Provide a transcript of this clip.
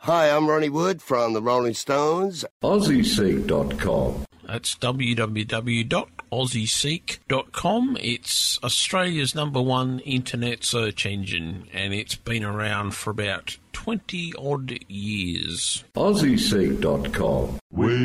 Hi, I'm Ronnie Wood from the Rolling Stones. AussieSeek.com. That's www.aussieseek.com. It's Australia's #1 internet search engine, and it's been around for about 20-odd years. AussieSeek.com.